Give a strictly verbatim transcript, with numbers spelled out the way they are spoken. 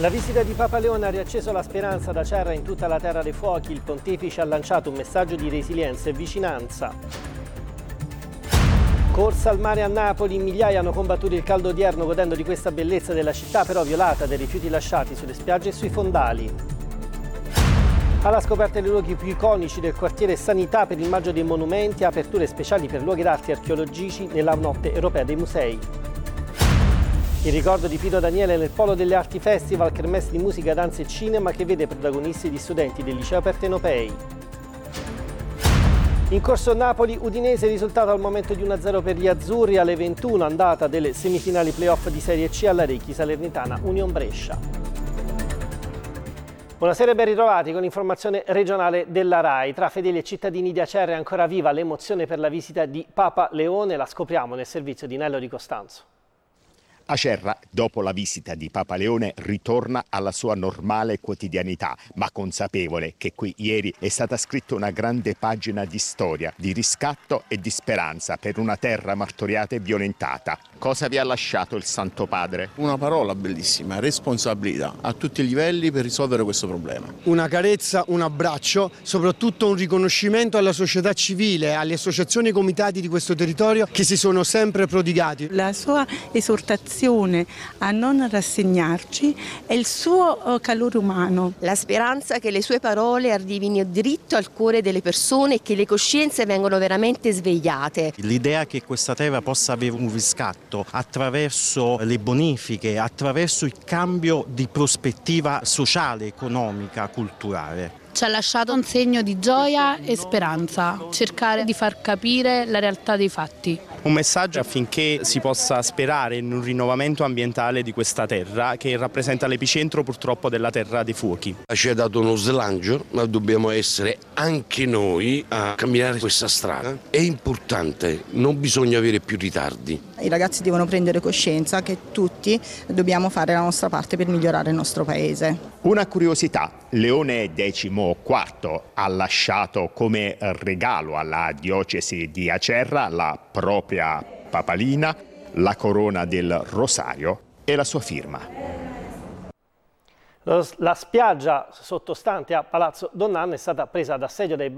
La visita di Papa Leone ha riacceso la speranza ad Acerra in tutta la terra dei fuochi. Il pontefice ha lanciato un messaggio di resilienza e vicinanza. Corsa al mare a Napoli, migliaia hanno combattuto il caldo odierno godendo di questa bellezza della città, però violata dai rifiuti lasciati sulle spiagge e sui fondali. Alla scoperta dei luoghi più iconici del quartiere Sanità per il Maggio dei Monumenti, aperture speciali per luoghi d'arte archeologici nella notte europea dei musei. Il ricordo di Pino Daniele nel Polo delle Arti Festival, kermesse di musica, danza e cinema che vede protagonisti gli studenti del liceo partenopei. In corso Napoli, Udinese, risultato al momento di uno a zero per gli azzurri, alle ventuno andata delle semifinali playoff di Serie C alla Recchi Salernitana Union Brescia. Buonasera e ben ritrovati con l'informazione regionale della RAI. Tra fedeli e cittadini di Acerra è ancora viva l'emozione per la visita di Papa Leone, la scopriamo nel servizio di Nello Di Costanzo. Acerra, dopo la visita di Papa Leone, ritorna alla sua normale quotidianità, ma consapevole che qui ieri è stata scritta una grande pagina di storia, di riscatto e di speranza per una terra martoriata e violentata. Cosa vi ha lasciato il Santo Padre? Una parola bellissima, responsabilità a tutti i livelli per risolvere questo problema. Una carezza, un abbraccio, soprattutto un riconoscimento alla società civile, alle associazioni e comitati di questo territorio che si sono sempre prodigati. La sua esortazione a non rassegnarci è il suo calore umano. La speranza che le sue parole arrivino dritto al cuore delle persone e che le coscienze vengano veramente svegliate. L'idea che questa terra possa avere un riscatto attraverso le bonifiche, attraverso il cambio di prospettiva sociale, economica, culturale. Ci ha lasciato un segno di gioia e speranza, cercare di far capire la realtà dei fatti. Un messaggio affinché si possa sperare in un rinnovamento ambientale di questa terra che rappresenta l'epicentro purtroppo della terra dei fuochi. Ci ha dato uno slancio, ma dobbiamo essere anche noi a camminare questa strada. È importante, non bisogna avere più ritardi. I ragazzi devono prendere coscienza che tutti dobbiamo fare la nostra parte per migliorare il nostro paese. Una curiosità, Leone decimoquarto ha lasciato come regalo alla diocesi di Acerra la propria papalina, la corona del rosario e la sua firma. La spiaggia sottostante a Palazzo Donn'Anna è stata presa d'assedio dai